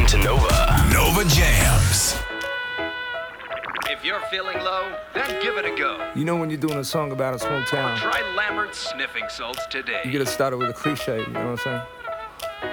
to Nova. Nova Jams. If you're feeling low, then give it a go. You know when you're doing a song about a small town, Try Lambert's sniffing salts today. you gotta start it with a cliche, you know what I'm saying?